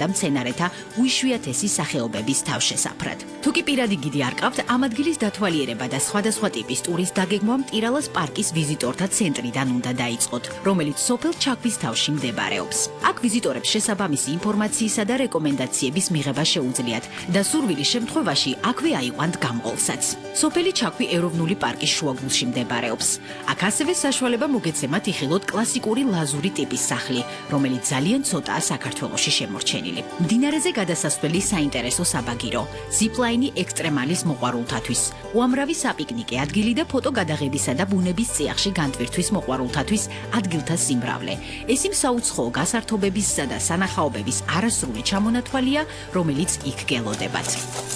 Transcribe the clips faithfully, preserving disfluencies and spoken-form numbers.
და მცენარეთა უიშვიათესი სახეობების თავშესაფრად. თუ კი პირადი გიდი არ ყავთ, ამ ადგილის დათვალიერება და სხვადასხვა ტიპის ტურის დაგეგმვა მტირალას პარკის ვიზიტორთა ცენტრიდან უნდა დაიწყოთ, რომელიც სოფელ ჩაქვის თავში მდებარეობს. აქ ვიზიტორებს შესაბამისი ინფორმაციისა და რეკომენდაციების მიღება შეუძლიათ და სურვილის შემთხვევაში აქვე აიყვანთ გამყოლსაც. სოფელი ჩაქვი ეროვნული პარკის შუაგულში მდებარეობს. აქ ასევე საშუალება მოგეცემათ იხილოთ კლასიკური ლაზური ტიპის სახლი, რომელიც ძალიან ცოტაა საქართველოში შემორჩენილი. მდინარეზე გადასასვლელი საინტერესო საბაგირო, ზიპლაინი ექსტრემალის მოყვარულთათვის, უამრავი საპიკნიკე ადგილი და ფოტო გადაღებისა და ბუნების წიაღში განტვირთვის მოყვარულთათვის ადგილთა სიმრავლე. ეს იმ საუცხოო გასართობებისა და სანახაობების არასრული ჩამონათვალია, რომელიც იქ გელოდებათ.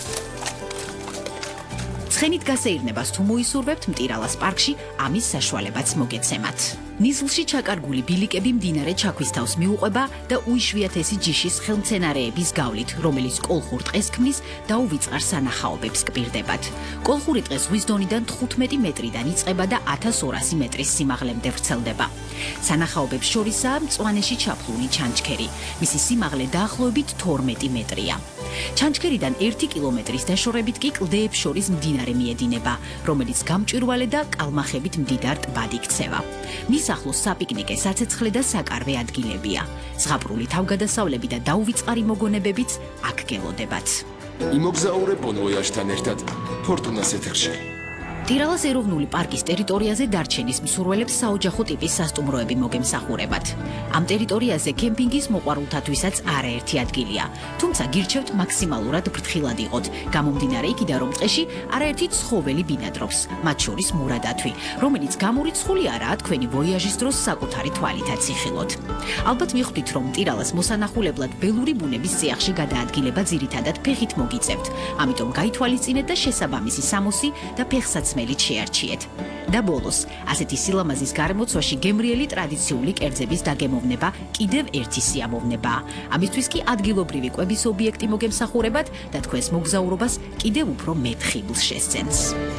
ცხენით გასეირნებას თუ მოისურვებთ მტირალას პარკში, ამის საშუალებაც მოგეცემათ. ნიზლში ჩაკარგული ბილიკები მდინარე ჩაქვის თავს მიუყვება და უიშვიათესი ჯიშის ხელმცენარეების გავლით, რომელიც კოლხურ ტყეს ქმნის და უვიწყარ სანახაობებს კპირდებათ. კოლხური ტყე ზღვის დონიდან თხუთმეტი მეტრიდან იწყება და ათას ორასი მეტრის სიმაღლემდე ვრცელდება. სანახაობებს შორისაა მწვანეში ჩაფლული ჩანჩქერი. მისი სიმაღლე დაახლოებით თორმეტი მეტრია. ჩანჩქერიდან ერთი კილომეტრის დაშორებით კი კლდეებს შორის მდინარე მიედინება, რომელიც გამჭვირვალე და კალმახებით მდიდარ ტბად იქცევა. მის ახლოს საპიკნიკე, საცეცხლე და საკარვე ადგილებია. ზღაპრული თავგადასავლები და დაუვიწყარი მოგონებებიც აქ გელოდებათ. იმოგზაურე ბონვოიაჟთან ერთად ფორტუნას ეთერში. მტირალას ეროვნული პარკის ტერიტორიაზე დარჩენის მსურველებს საოჯახო ტიპის სასტუმროები მოგემსახურებათ. ამ ტერიტორიაზე კემპინგის მოყვარულთათვისაც არაერთი ადგილია, თუმცა გირჩევთ მაქსიმალურად ფრთხილად იყოთ, გამომდინარე იქიდან, რომ ტყეში არაერთი ცხოველი ბინადრობს, მათ შორის მურადათვი, რომელიც გამორიცხული არაა თქვენი ვოიაჟის დროს საკუთარი თვალითაც იხილოთ. ალბათ მიხვდით, რომ მტირალას მოსანახულებლად ველური ბუნების წიაღში გადაადგილება ძირითადად ფეხით მოგიწევთ, ამიტომ გაითვალისწინეთ და შესაბამისი სამოსი და ფეხსაცმელი შეარჩიეთ. და ბოლოს, ასეთი სილამაზის გარემოცვაში გემრიელი ტრადიციული კერძების დაგემოვნება კიდევ ერთი სიამოვნებაა. ამისთვის კი ადგილობრივი კვების ობიექტი მოგემსახურებათ და თქვენს მოგზაურობას კიდევ უფრო მეტ ხიბლს შესცენს.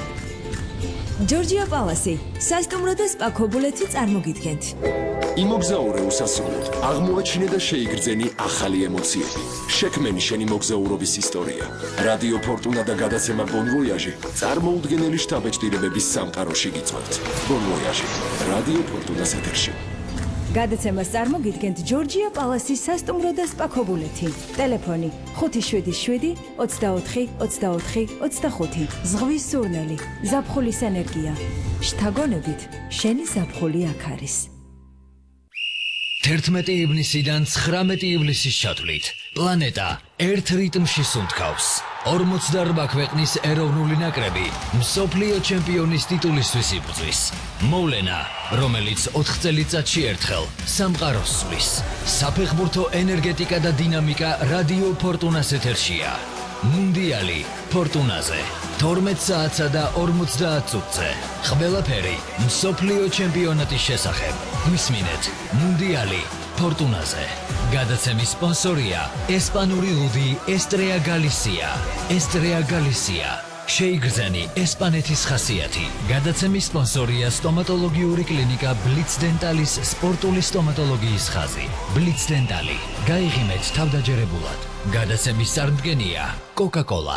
ჯორჯია პალასი, სასტუმრო და სპა ქობულეთი წარმოგიდგენთ. იმოგზაურე უსასრულოდ, აღმოაჩინე და შეიგრძენი ახალი ემოციები. შექმენი შენი მოგზაურობის ისტორია. რადიო ფორტუნა და გადაცემა ბონვოიაჟი წარმოუდგენელი შთაბეჭდილებების სამყაროში გიწვევთ. ბონვოიაჟი, რადიო ფორტუნას ეთერში. გადაცემას წარმოგიდგენთ ჯორჯია პალასის სასტუმრო და სპა ქობულეთი. ტელეფონი ხუთი შვიდი შვიდი ოცდაოთხი ოცდაოთხი ოცდახუთი. ზღვის სურნელი, ზაფხულის ენერგია. შთაგონებით, შენი ზაფხული აქ არის. თერთმეტი ივნისიდან ცხრამეტი ივლისის ჩათვლით პლანეტა ერთ რიტმში სუნთქავს. ორმოცდაორმა ქვეყნის ეროვნული ნაკრები მსოფლიო ჩემპიონის ტიტულისთვის იბრძვის. მოვლენა, რომელიც ოთხ წელიწადში ერთხელ სამყაროს სვლის. საფეხბურთო ენერგეტიკა და დინამიკა რადიო ფორტუნას ეთერშია. მუნდიალი ფორტუნაზე. თორმეტ საათსა და ორმოცდაათ წუთზე. ყველაფერი მსოფლიო ჩემპიონატის შესახებ. გვისმინეთ მუნდიალი ფორტუნაზე. გადაცემის სპონსორია ესპანური ლუდი ესტრეა გალისია. ესტრეა გალისია. შეიგრძენი ესპანეთის ხასიათი. გადაცემის სპონსორია სტომატოლოგიური კლინიკა ბლიც დენტალის სპორტული სტომატოლოგიის ხაზი. ბლიც დენტალი. გაიღიმეთ თავდაჯერებულად. გადაცემის წარმდგენია კოკა-კოლა.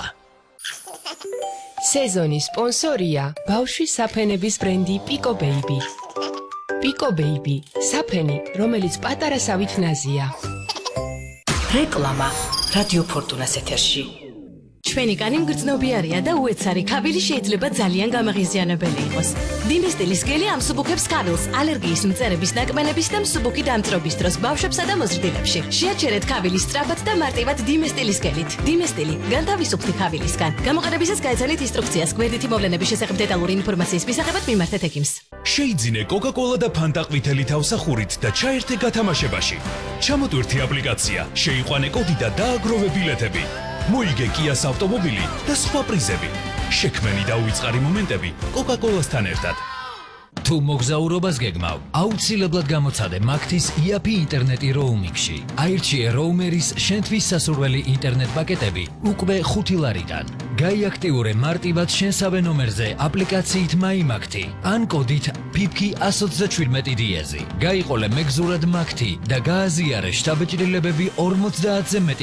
სეზონის სპონსორია ბავშვის საფენების ბრენდი პიკო ბეიბი. პიკო ბეიბი, საფენი, რომელიც პატარა სავით ნაზია. რეკლამა რადიო ფორტუნას ეთერში. ჩვენი კანი მგრძნობიარია და უეცარი ქავილი შეიძლება ძალიან გამაღიზიანებელი იყოს. დინესტილის გელი ამსუბუქებს ქავილს ალერგიის მწერების ნაკმენების და მსუბუქი დამწრობის დროს ბავშვებსა და მოზრდილებში. შეაჩერეთ ქავილი სწრაფად და მარტივად დინესტილის გელით. დინესტილი განთავისუფლდი ქავილისგან. გამოყენებისას გაეცანით ინსტრუქციას. გვერდითი მოვლენების შესახებ დეტალური ინფორმაციის მისაღებად მიმართეთ ექიმს. შეიძინე კოკა-კოლა და ფანტა ყვითელი თავსახურით და ჩაერთე გათამაშებაში. ჩამოტვირთი აპლიკაცია, შეიყვანე კოდი და დააგროვე ბილეთები. მოიგე კიას ავტომობილი და სხვა პრიზები. შექმენი და უიწყარი მომენტები კოკა-კოლასთან ერთად. თუ მოგზაურობას გეგმავ, აუცილებლად გამოცადე მაგთის იაფი ინტერნეტი როუმინგში. აირჩიე როუმერის შენთვის სასურველი ინტერნეტ პაკეტები უკვე ხუთი ლარიდან. გაიაქტიურე მარტივად შენსავე ნომერზე აპლიკაციით მაიმაგთი ან კოდით ფიფკი ათს ოცდაჩვიდმეტი დიეზი. გაიყოლე მეგზურად მაგთი და გააზიარე შთაბეჭდილებები ორმოცდაათზე მეტი